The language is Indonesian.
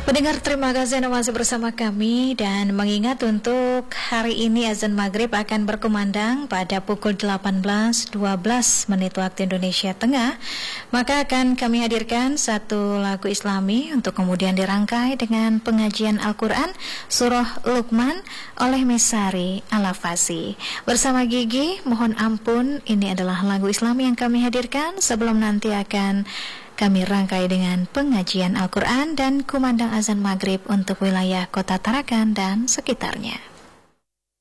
Pendengar, terima kasih Anda masih bersama kami dan mengingat untuk hari ini azan maghrib akan berkumandang pada pukul 18.12 waktu Indonesia Tengah, maka akan kami hadirkan satu lagu Islami untuk kemudian dirangkai dengan pengajian Al-Quran Surah Luqman oleh Misari Al-Afasi. Bersama Gigi, mohon ampun, ini adalah lagu Islami yang kami hadirkan sebelum nanti akan kami rangkai dengan pengajian Al-Quran dan kumandang azan maghrib untuk wilayah Kota Tarakan dan sekitarnya.